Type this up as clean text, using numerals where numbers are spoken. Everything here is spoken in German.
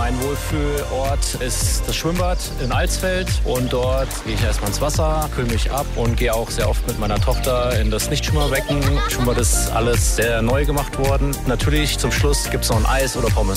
Mein Wohlfühlort ist das Schwimmbad in Alsfeld und dort gehe ich erstmal ins Wasser, kühle mich ab und gehe auch sehr oft mit meiner Tochter in das Nichtschwimmerbecken. Schwimmbad ist alles sehr neu gemacht worden. Natürlich zum Schluss gibt es noch ein Eis oder Pommes.